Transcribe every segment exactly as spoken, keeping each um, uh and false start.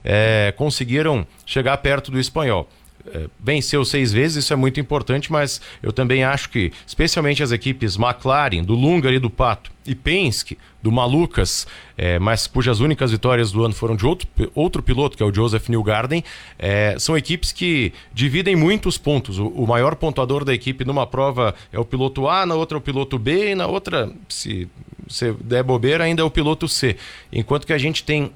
é, conseguiram chegar perto do espanhol. É, venceu seis vezes, isso é muito importante, mas eu também acho que, especialmente as equipes McLaren, do Lungar e do Pato, e Penske, do Malucas, é, mas cujas únicas vitórias do ano foram de outro, outro piloto, que é o Joseph Newgarden, é, são equipes que dividem muitos pontos. O, o maior pontuador da equipe numa prova é o piloto A, na outra é o piloto B, e na outra, se, se der bobeira, ainda é o piloto C. Enquanto que a gente tem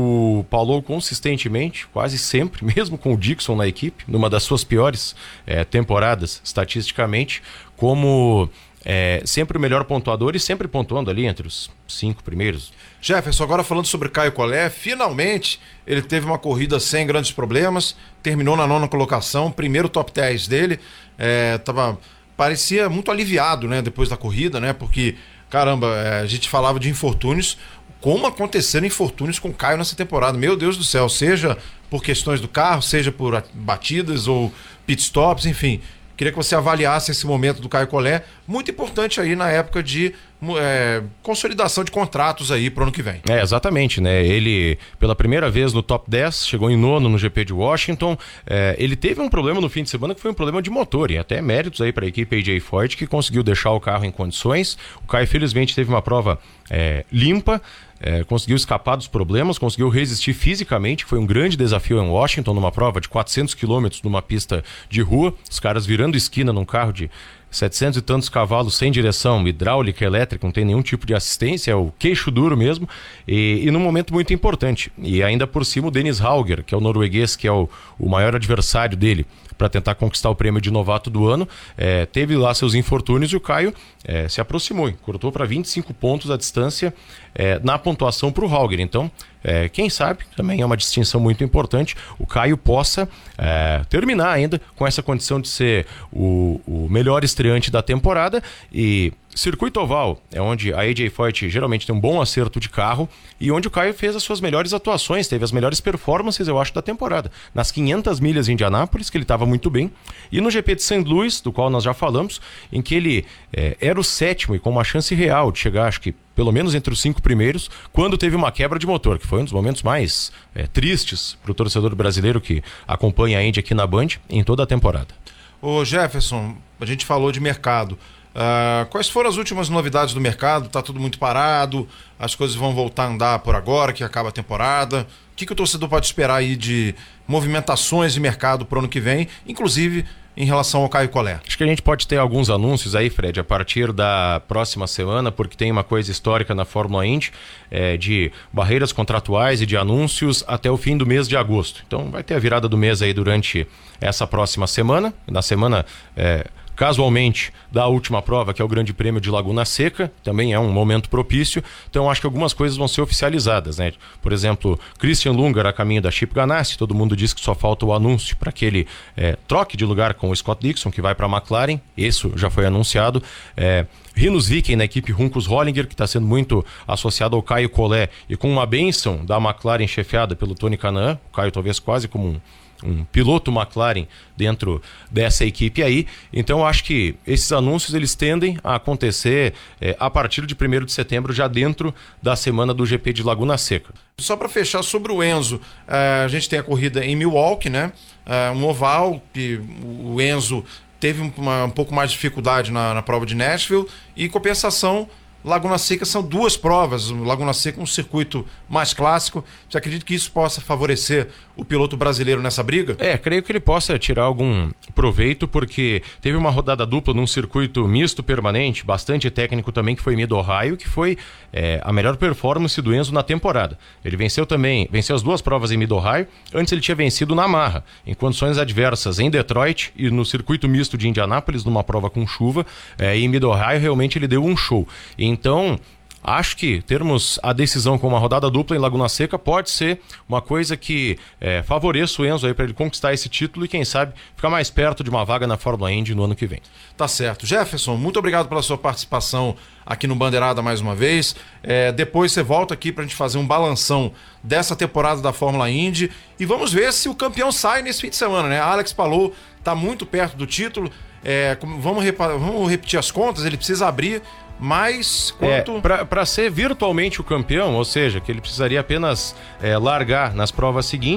o Paulo consistentemente, quase sempre, mesmo com o Dixon na equipe, numa das suas piores é, temporadas, estatisticamente, como é, sempre o melhor pontuador e sempre pontuando ali entre os cinco primeiros. Jefferson, agora falando sobre Caio Collet, finalmente ele teve uma corrida sem grandes problemas, terminou na nona colocação, primeiro top dez dele, é, tava, parecia muito aliviado, né, depois da corrida, né, porque, caramba, é, a gente falava de infortúnios, como aconteceram infortúnios com o Caio nessa temporada, meu Deus do céu, seja por questões do carro, seja por batidas ou pit stops, enfim. Queria que você avaliasse esse momento do Caio Collet, muito importante aí na época de é, consolidação de contratos aí para o ano que vem. É, exatamente, né? Ele, pela primeira vez no top dez, chegou em nono no G P de Washington. É, ele teve um problema no fim de semana que foi um problema de motor, e até méritos aí para a equipe A J Foyt, que conseguiu deixar o carro em condições. O Caio, felizmente, teve uma prova é, limpa. É, conseguiu escapar dos problemas, conseguiu resistir fisicamente, foi um grande desafio em Washington, numa prova de quatrocentos quilômetros numa pista de rua, os caras virando esquina num carro de setecentos e tantos cavalos sem direção hidráulica, elétrica, não tem nenhum tipo de assistência, é o queixo duro mesmo, e, e num momento muito importante. E ainda por cima o Dennis Hauger, que é o norueguês, que é o, o maior adversário dele para tentar conquistar o prêmio de novato do ano, é, teve lá seus infortúnios e o Caio é, se aproximou, cortou para vinte e cinco pontos a distância é, na pontuação para o Hauger. Então, é, quem sabe, também é uma distinção muito importante, o Caio possa é, terminar ainda com essa condição de ser o, o melhor estreante da temporada. E circuito oval é onde a A J Foyt geralmente tem um bom acerto de carro e onde o Caio fez as suas melhores atuações, teve as melhores performances, eu acho, da temporada. Nas quinhentas milhas em Indianápolis, que ele estava muito bem, e no G P de Saint Louis, do qual nós já falamos, em que ele é, era o sétimo e com uma chance real de chegar, acho que pelo menos entre os cinco primeiros, quando teve uma quebra de motor, que foi um dos momentos mais é, tristes para o torcedor brasileiro que acompanha a Indy aqui na Band em toda a temporada. Ô Jefferson, a gente falou de mercado. Uh, quais foram as últimas novidades do mercado? Tá tudo muito parado, as coisas vão voltar a andar por agora, que acaba a temporada. O que, que o torcedor pode esperar aí de movimentações de mercado para o ano que vem, inclusive em relação ao Caio Collet? Acho que a gente pode ter alguns anúncios aí, Fred, a partir da próxima semana, porque tem uma coisa histórica na Fórmula Indy, é, de barreiras contratuais e de anúncios até o fim do mês de agosto. Então vai ter a virada do mês aí durante essa próxima semana, na semana... É, casualmente, da última prova, que é o Grande Prêmio de Laguna Seca, também é um momento propício, então acho que algumas coisas vão ser oficializadas, né? Por exemplo, Christian Lungar a caminho da Chip Ganassi, todo mundo diz que só falta o anúncio para que ele é, troque de lugar com o Scott Dixon, que vai para a McLaren, isso já foi anunciado. É, Rinus Viking na equipe Juncos Hollinger, que está sendo muito associado ao Caio Collet, e com uma bênção da McLaren chefiada pelo Tony Kanaan, o Caio talvez quase como um um piloto McLaren dentro dessa equipe aí. Então eu acho que esses anúncios eles tendem a acontecer é, a partir de primeiro de setembro, já dentro da semana do G P de Laguna Seca. Só para fechar sobre o Enzo, uh, a gente tem a corrida em Milwaukee, né? Uh, um oval que o Enzo teve uma, um pouco mais de dificuldade na, na prova de Nashville, e em compensação Laguna Seca são duas provas. Laguna Seca é um circuito mais clássico. Você acredita que isso possa favorecer o piloto brasileiro nessa briga? É, creio que ele possa tirar algum proveito, porque teve uma rodada dupla num circuito misto permanente, bastante técnico também, que foi Mid-Ohio, que foi é, a melhor performance do Enzo na temporada. Ele venceu também, venceu as duas provas em Mid-Ohio. Antes ele tinha vencido na marra, em condições adversas em Detroit e no circuito misto de Indianápolis, numa prova com chuva. É, e em Mid-Ohio realmente ele deu um show. Então, acho que termos a decisão com uma rodada dupla em Laguna Seca pode ser uma coisa que é, favoreça o Enzo aí para ele conquistar esse título e, quem sabe, ficar mais perto de uma vaga na Fórmula Indy no ano que vem. Tá certo. Jefferson, muito obrigado pela sua participação aqui no Bandeirada mais uma vez. É, depois você volta aqui para a gente fazer um balanção dessa temporada da Fórmula Indy e vamos ver se o campeão sai nesse fim de semana, né? Alex Palou está muito perto do título. É, vamos, repa- vamos repetir as contas, ele precisa abrir mais quanto... É, para ser virtualmente o campeão, ou seja, que ele precisaria apenas é, largar nas provas seguintes,